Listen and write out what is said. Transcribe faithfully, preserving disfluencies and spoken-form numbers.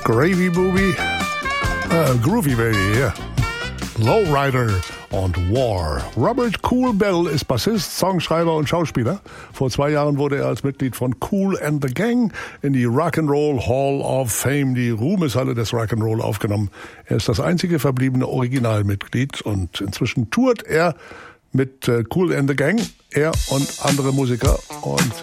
Gravy Booby, uh, Groovy Baby, yeah. Lowrider und War. Robert Cool Bell ist Bassist, Songschreiber und Schauspieler. Vor zwei Jahren wurde er als Mitglied von Kool and the Gang in die Rock'n'Roll Hall of Fame, die Ruhmeshalle des Rock'n'Roll, aufgenommen. Er ist das einzige verbliebene Originalmitglied und inzwischen tourt er mit äh, Kool and the Gang, er und andere Musiker. Und